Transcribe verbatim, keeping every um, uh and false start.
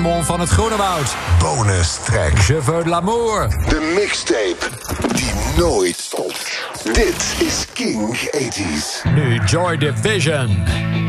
Raymond van het Groenewoud. Bonus track. Je veux de l'amour. De mixtape die nooit stopt. Dit is King tachtig. Nu Joy Division.